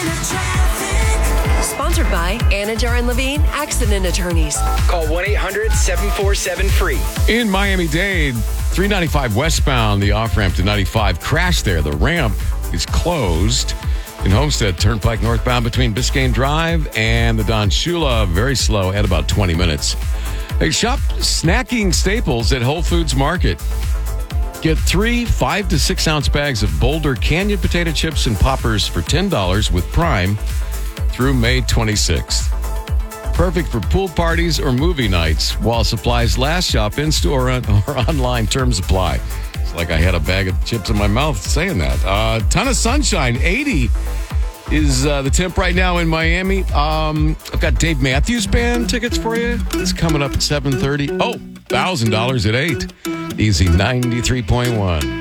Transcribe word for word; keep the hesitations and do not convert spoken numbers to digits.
Sponsored by Anajar and Levine Accident Attorneys. Call one eight hundred seven four seven free. In Miami-Dade, three ninety-five westbound, the off-ramp to ninety-five crashed there. The ramp is closed. In Homestead, Turnpike northbound between Biscayne Drive and the Don Shula, very slow at about twenty minutes. Hey, shop snacking staples at Whole Foods Market. Get three five to six ounce bags of Boulder Canyon potato chips and poppers for ten dollars with Prime through May twenty-sixth. Perfect for pool parties or movie nights while supplies last. Shop in-store or online. Terms apply. It's like I had a bag of chips in my mouth saying that. Uh, ton of sunshine. eighty is uh, the temp right now in Miami. Um, I've got Dave Matthews Band tickets for you. It's coming up at seven thirty. Oh, one thousand dollars at eight. Easy ninety-three point one.